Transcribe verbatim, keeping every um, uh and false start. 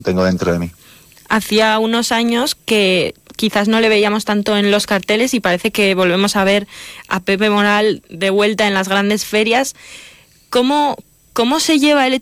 tengo dentro de mí. Hacía unos años que quizás no le veíamos tanto en los carteles y parece que volvemos a ver a Pepe Moral de vuelta en las grandes ferias. ¿Cómo, cómo se lleva el hecho